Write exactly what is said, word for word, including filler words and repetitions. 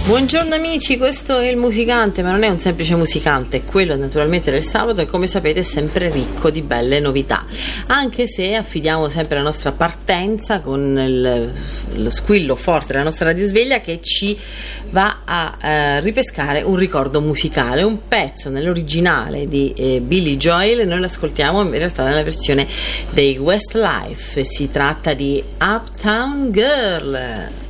Buongiorno amici, questo è il musicante, ma non è un semplice musicante, è quello naturalmente del sabato e come sapete è sempre ricco di belle novità, anche se affidiamo sempre la nostra partenza con il, lo squillo forte della nostra radiosveglia che ci va a eh, ripescare un ricordo musicale, un pezzo nell'originale di eh, Billy Joel, e noi l'ascoltiamo in realtà nella versione dei Westlife. Si tratta di Uptown Girl.